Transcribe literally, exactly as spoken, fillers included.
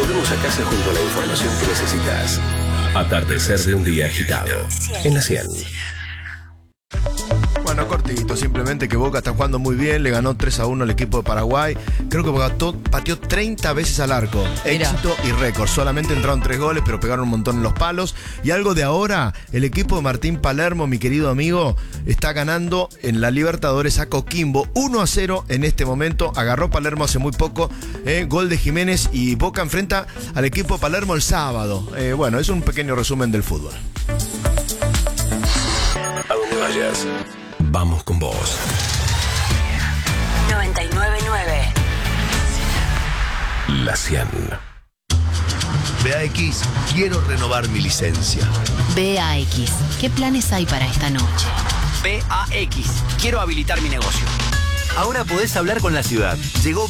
Volvemos a casa junto a la información que necesitas. Atardecer de un día agitado. En la cien. Bueno, cortito, simplemente que Boca está jugando muy bien, le ganó tres a uno al equipo de Paraguay. Creo que Boca pateó treinta veces al arco. Mira. Éxito y récord. Solamente entraron tres goles, pero pegaron un montón en los palos. Y algo de ahora, el equipo de Martín Palermo, mi querido amigo, está ganando en la Libertadores a Coquimbo uno a cero en este momento. Agarró Palermo hace muy poco, eh, gol de Jiménez, y Boca enfrenta al equipo de Palermo el sábado. Eh, bueno, es un pequeño resumen del fútbol. A donde vayas, vamos con vos. noventa y nueve punto nueve. La cien. B A X, quiero renovar mi licencia. B A X, ¿qué planes hay para esta noche? B A X, quiero habilitar mi negocio. Ahora podés hablar con la ciudad. Llegó